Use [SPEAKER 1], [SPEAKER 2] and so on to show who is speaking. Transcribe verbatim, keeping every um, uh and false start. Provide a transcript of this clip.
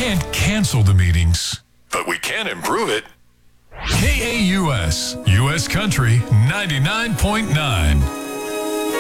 [SPEAKER 1] can't cancel the meetings, but we can improve it. K A U S, U S Country ninety-nine point nine.